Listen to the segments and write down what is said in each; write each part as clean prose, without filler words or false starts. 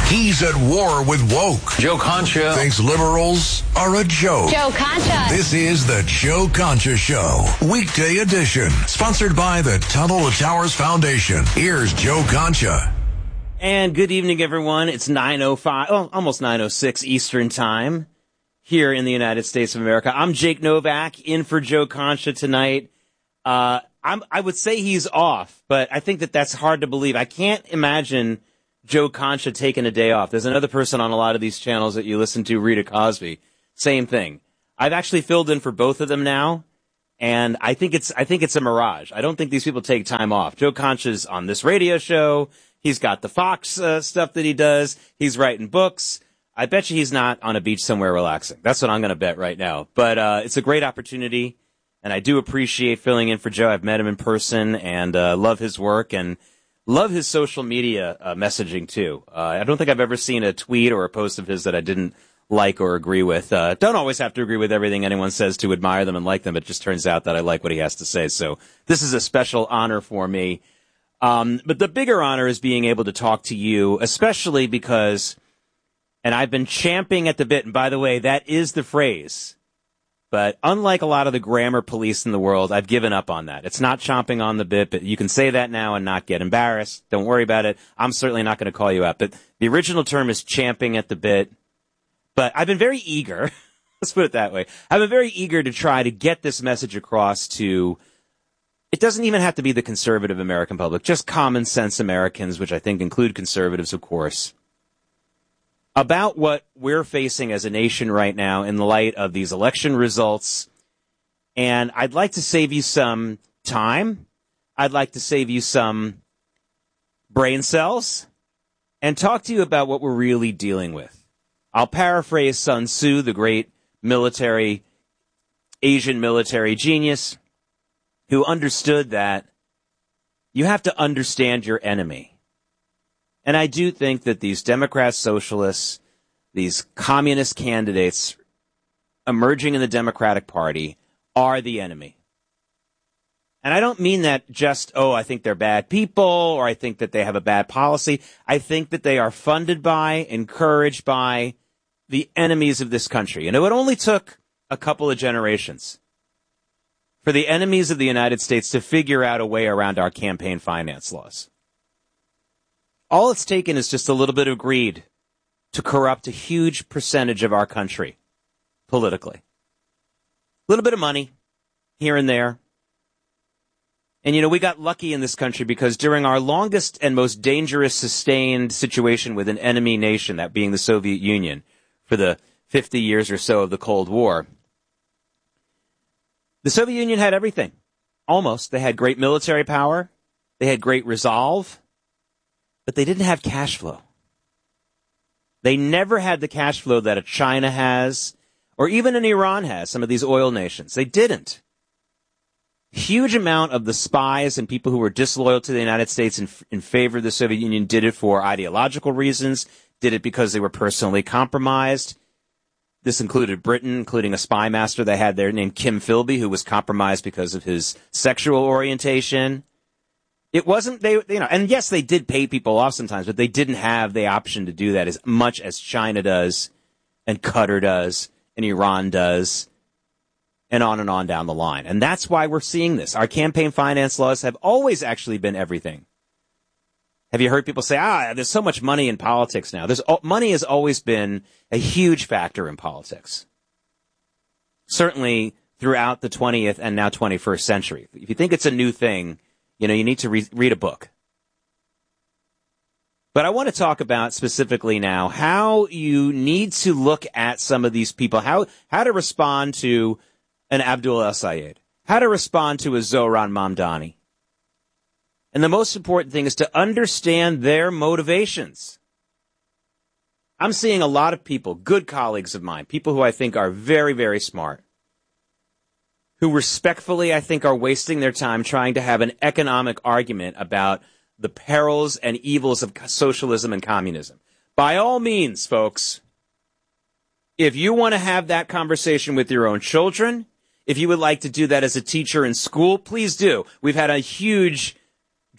He's at war with woke. Joe Concha Thinks liberals are a joke. Joe Concha. This is the Joe Concha Show, weekday edition, sponsored by the Tunnel to Towers Foundation. Here's Joe Concha. And good evening, everyone. It's 9:05, almost 9:06 Eastern Time here in the United States of America. I'm Jake Novak, in for Joe Concha tonight. I would say he's off, but I think that's hard to believe. I can't imagine Joe Concha taking a day off. There's another person on a lot of these channels that you listen to, Rita Cosby. Same thing. I've actually filled in for both of them now, and I think it's a mirage. I don't think these people take time off. Joe Concha's on this radio show. He's got the Fox stuff that he does. He's writing books. I bet you he's not on a beach somewhere relaxing. That's what I'm going to bet right now. But it's a great opportunity, and I do appreciate filling in for Joe. I've met him in person and love his work and love his social media messaging, too. I don't think I've ever seen a tweet or a post of his that I didn't like or agree with. Don't always have to agree with everything anyone says to admire them and like them. It just turns out that I like what he has to say. So this is a special honor for me. But the bigger honor is being able to talk to you, especially because, and I've been champing at the bit, and by the way, that is the phrase. But unlike a lot of the grammar police in the world, I've given up on that. It's not chomping on the bit, but you can say that now and not get embarrassed. Don't worry about it. I'm certainly not going to call you out. But the original term is champing at the bit. But I've been very eager, let's put it that way. I've been very eager to try to get this message across to, it doesn't even have to be the conservative American public, just common sense Americans, which I think include conservatives, of course, about what we're facing as a nation right now in the light of these election results. And I'd like to save you some time. I'd like to save you some brain cells and talk to you about what we're really dealing with. I'll paraphrase Sun Tzu, the great Asian military genius, who understood that you have to understand your enemy. And I do think that these Democrats, socialists, these communist candidates emerging in the Democratic Party are the enemy. And I don't mean that just, I think they're bad people or I think that they have a bad policy. I think that they are funded by, encouraged by the enemies of this country. And it only took a couple of generations for the enemies of the United States to figure out a way around our campaign finance laws. All it's taken is just a little bit of greed to corrupt a huge percentage of our country politically. A little bit of money here and there. And, we got lucky in this country because during our longest and most dangerous sustained situation with an enemy nation, that being the Soviet Union, for the 50 years or so of the Cold War, the Soviet Union had everything. Almost. They had great military power. They had great resolve. But they didn't have cash flow. They never had the cash flow that a China has, or even an Iran has, some of these oil nations. They didn't. Huge amount of the spies and people who were disloyal to the United States in favor of the Soviet Union did it for ideological reasons, did it because they were personally compromised. This included Britain, including a spy master they had there named Kim Philby, who was compromised because of his sexual orientation. It wasn't, and yes, they did pay people off sometimes, but they didn't have the option to do that as much as China does, and Qatar does, and Iran does, and on down the line. And that's why we're seeing this. Our campaign finance laws have always actually been everything. Have you heard people say, there's so much money in politics now? Money has always been a huge factor in politics. Certainly throughout the 20th and now 21st century. If you think it's a new thing, you need to read a book. But I want to talk about specifically now how you need to look at some of these people, how to respond to an Abdul El-Sayed, how to respond to a Zohran Mamdani. And the most important thing is to understand their motivations. I'm seeing a lot of people, good colleagues of mine, people who I think are very, very smart, who respectfully, I think, are wasting their time trying to have an economic argument about the perils and evils of socialism and communism. By all means, folks, if you want to have that conversation with your own children, if you would like to do that as a teacher in school, please do. We've had a huge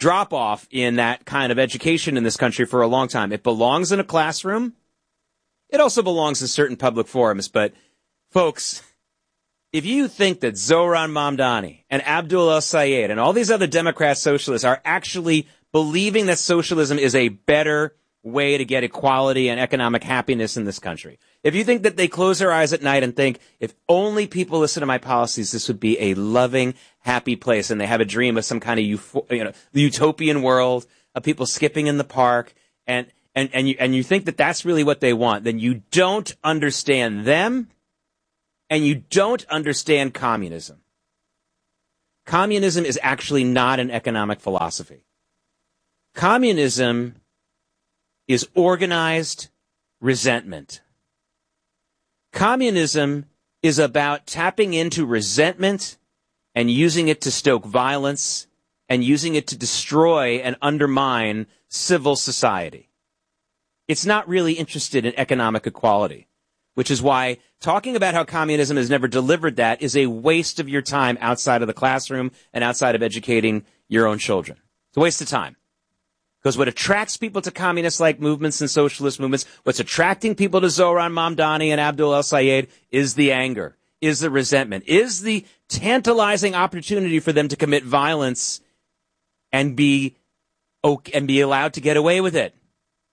drop-off in that kind of education in this country for a long time. It belongs in a classroom. It also belongs in certain public forums. But, folks, if you think that Zohran Mamdani and Abdul El-Sayed and all these other Democrat socialists are actually believing that socialism is a better way to get equality and economic happiness in this country, if you think that they close their eyes at night and think, if only people listen to my policies, this would be a loving, happy place, and they have a dream of some kind of utopian world of people skipping in the park, and you think that that's really what they want, then you don't understand them, and you don't understand communism. Communism is actually not an economic philosophy. Communism is organized resentment. Communism is about tapping into resentment and using it to stoke violence and using it to destroy and undermine civil society. It's not really interested in economic equality, which is why talking about how communism has never delivered that is a waste of your time outside of the classroom and outside of educating your own children. It's a waste of time. Because what attracts people to communist-like movements and socialist movements, what's attracting people to Zohran Mamdani and Abdul El-Sayed is the anger, is the resentment, is the tantalizing opportunity for them to commit violence and be allowed to get away with it.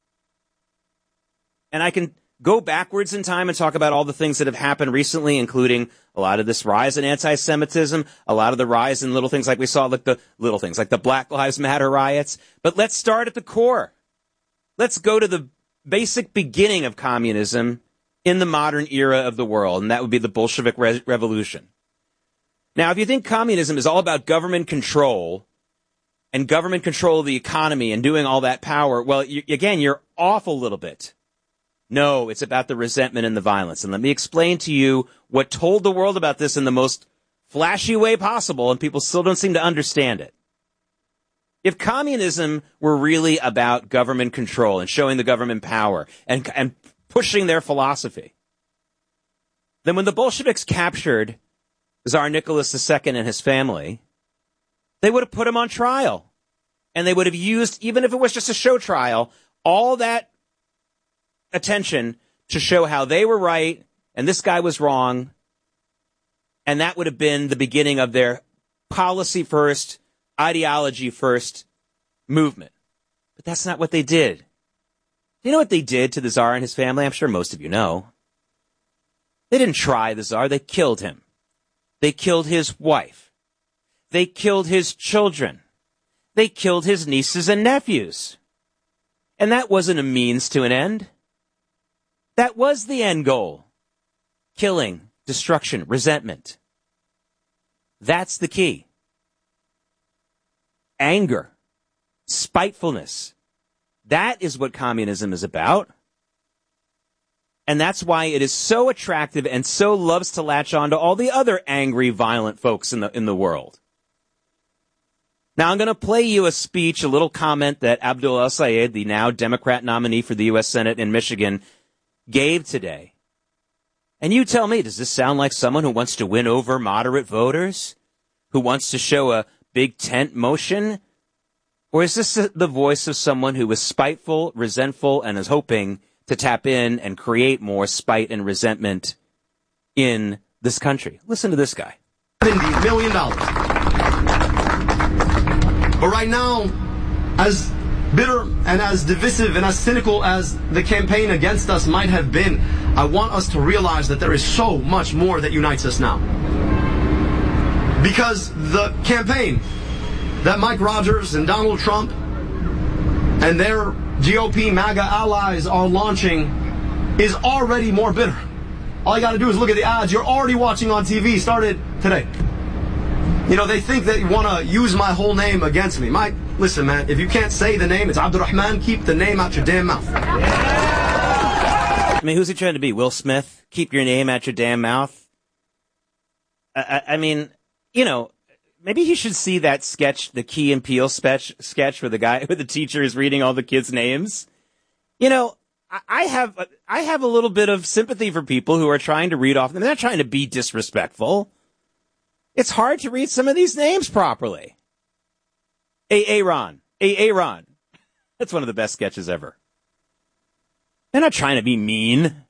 And I can go backwards in time and talk about all the things that have happened recently, including a lot of this rise in anti-Semitism, a lot of the rise in little things like we saw, like the little things like the Black Lives Matter riots. But let's start at the core. Let's go to the basic beginning of communism in the modern era of the world, and that would be the Bolshevik Revolution. Now, if you think communism is all about government control and government control of the economy and doing all that power, well, you're off a little bit. No, it's about the resentment and the violence. And let me explain to you what told the world about this in the most flashy way possible, and people still don't seem to understand it. If communism were really about government control and showing the government power and pushing their philosophy, then when the Bolsheviks captured Tsar Nicholas II and his family, they would have put him on trial. And they would have used, even if it was just a show trial, all that attention to show how they were right and this guy was wrong. And that would have been the beginning of their policy first, ideology first movement. But that's not what they did. You know what they did to the Tsar and his family? I'm sure most of you know. They didn't try the Tsar. They killed him. They killed his wife. They killed his children. They killed his nieces and nephews. And that wasn't a means to an end. That was the end goal. Killing, destruction, resentment. That's the key. Anger, spitefulness. That is what communism is about. And that's why it is so attractive and so loves to latch on to all the other angry, violent folks in the world. Now, I'm going to play you a speech, a little comment that Abdul El-Sayed, the now Democrat nominee for the U.S. Senate in Michigan, gave today. And you tell me, does this sound like someone who wants to win over moderate voters? Who wants to show a big tent motion? Or is this the voice of someone who is spiteful, resentful, and is hoping to tap in and create more spite and resentment in this country? Listen to this guy. $70 million. But right now, as bitter and as divisive and as cynical as the campaign against us might have been, I want us to realize that there is so much more that unites us now. Because the campaign that Mike Rogers and Donald Trump and their GOP MAGA allies are launching is already more bitter. All you got to do is look at the ads you're already watching on TV, started today. You know, they think that you want to use my whole name against me. Mike, listen, man, if you can't say the name, it's Abdurrahman, keep the name out your damn mouth. I mean, who's he trying to be? Will Smith? Keep your name out your damn mouth? I mean, you know, maybe he should see that sketch, the Key and Peele sketch where the teacher is reading all the kids' names. You know, I have a little bit of sympathy for people who are trying to read off. They're not trying to be disrespectful. It's hard to read some of these names properly. Aaron. Aaron. That's one of the best sketches ever. They're not trying to be mean.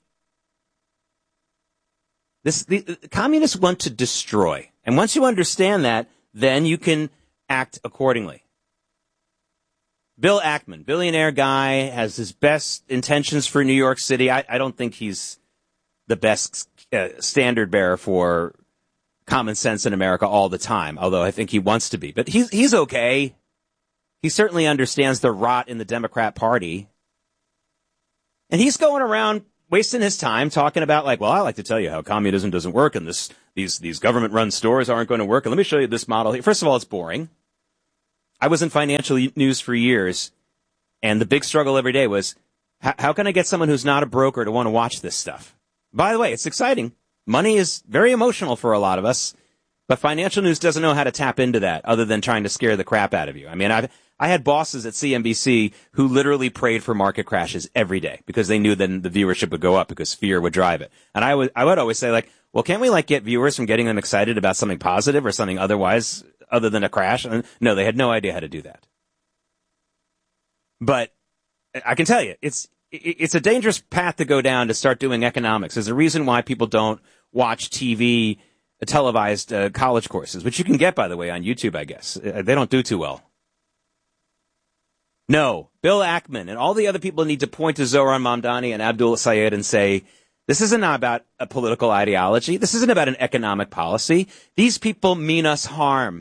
The communists want to destroy. And once you understand that, then you can act accordingly. Bill Ackman, billionaire guy, has his best intentions for New York City. I don't think he's the best standard bearer for common sense in America all the time, although I think he wants to be. But he's okay. He certainly understands the rot in the Democrat Party. And he's going around wasting his time talking about, like, well, I like to tell you how communism doesn't work and these government-run stores aren't going to work. And let me show you this model here. First of all, it's boring. I was in financial news for years, and the big struggle every day was, how can I get someone who's not a broker to want to watch this stuff? By the way, it's exciting. Money is very emotional for a lot of us, but financial news doesn't know how to tap into that other than trying to scare the crap out of you. I mean, I had bosses at CNBC who literally prayed for market crashes every day because they knew then the viewership would go up because fear would drive it. And I would always say, like, well, can't we, like, get viewers from getting them excited about something positive or something otherwise other than a crash? And no, they had no idea how to do that. But I can tell you, it's a dangerous path to go down to start doing economics. There's a reason why people don't watch TV, televised college courses, which you can get, by the way, on YouTube, I guess. They don't do too well. No, Bill Ackman and all the other people need to point to Zohran Mamdani and Abdul Sayed and say, this isn't about a political ideology. This isn't about an economic policy. These people mean us harm.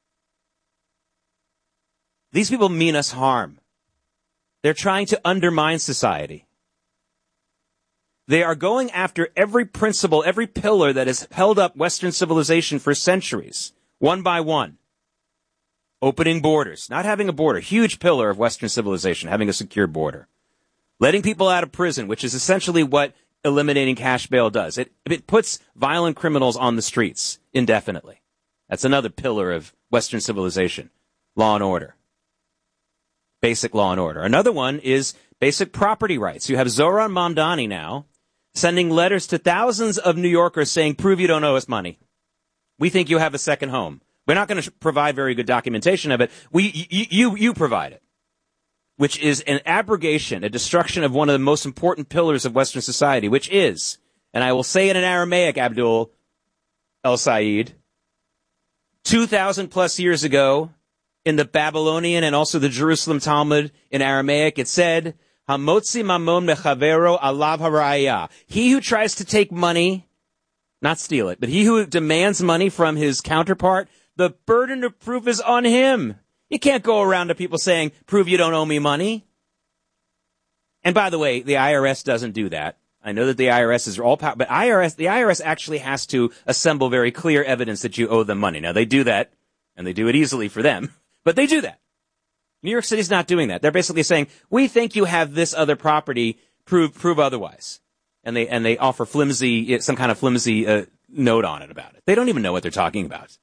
These people mean us harm. They're trying to undermine society. They are going after every principle, every pillar that has held up Western civilization for centuries, one by one. Opening borders, not having a border, huge pillar of Western civilization, having a secure border. Letting people out of prison, which is essentially what eliminating cash bail does. It puts violent criminals on the streets indefinitely. That's another pillar of Western civilization. Law and order. Basic law and order. Another one is basic property rights. You have Zohran Mamdani now sending letters to thousands of New Yorkers saying, prove you don't owe us money. We think you have a second home. We're not going to provide very good documentation of it. You provide it, which is an abrogation, a destruction of one of the most important pillars of Western society, which is, and I will say it in Aramaic, Abdul El-Sayed, 2,000 plus years ago, in the Babylonian and also the Jerusalem Talmud in Aramaic, it said, Hamotzi mamon mechavero alav haraya. He who tries to take money, not steal it, but he who demands money from his counterpart, the burden of proof is on him. You can't go around to people saying, prove you don't owe me money. And by the way, the IRS doesn't do that. I know that the IRS is all power, but the IRS actually has to assemble very clear evidence that you owe them money. Now, they do that, and they do it easily for them, but they do that. New York City's not doing that. They're basically saying, we think you have this other property, prove otherwise. And they offer some kind of flimsy note on it about it. They don't even know what they're talking about.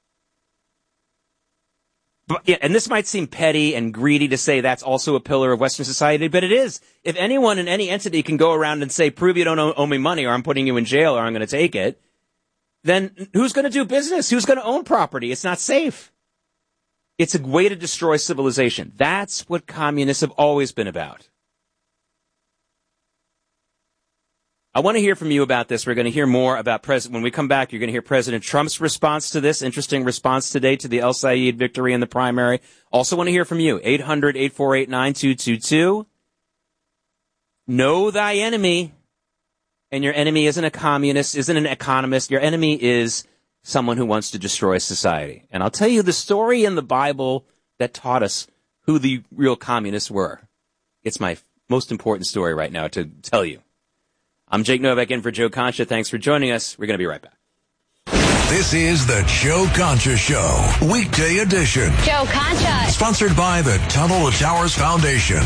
But, yeah, and this might seem petty and greedy to say that's also a pillar of Western society, but it is. If anyone in any entity can go around and say, prove you don't owe me money, or I'm putting you in jail, or I'm going to take it, then who's going to do business? Who's going to own property? It's not safe. It's a way to destroy civilization. That's what communists have always been about. I want to hear from you about this. We're going to hear more about when we come back, you're going to hear President Trump's response to this. Interesting response today to the El-Sayed victory in the primary. Also want to hear from you. 800-848-9222. Know thy enemy. And your enemy isn't a communist, isn't an economist. Your enemy is someone who wants to destroy society. And I'll tell you the story in the Bible that taught us who the real communists were. It's my most important story right now to tell you. I'm Jake Novak in for Joe Concha. Thanks for joining us. We're going to be right back. This is the Joe Concha Show, weekday edition. Joe Concha. Sponsored by the Tunnel to Towers Foundation.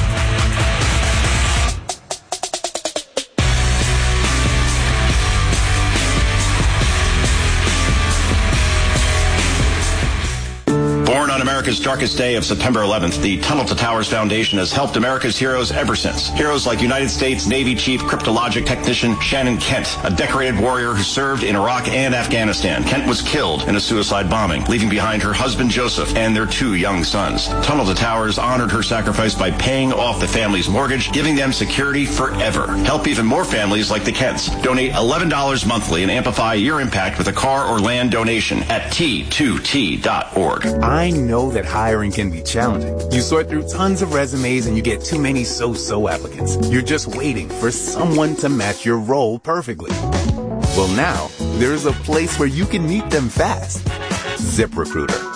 Born on America's darkest day of September 11th, the Tunnel to Towers Foundation has helped America's heroes ever since. Heroes like United States Navy Chief Cryptologic Technician Shannon Kent, a decorated warrior who served in Iraq and Afghanistan. Kent was killed in a suicide bombing, leaving behind her husband Joseph and their 2 young sons. Tunnel to Towers honored her sacrifice by paying off the family's mortgage, giving them security forever. Help even more families like the Kents. Donate $11 monthly and amplify your impact with a car or land donation at T2T.org. I know that hiring can be challenging. You sort through tons of resumes and you get too many so-so applicants. You're just waiting for someone to match your role perfectly. Well, now, there's a place where you can meet them fast. ZipRecruiter.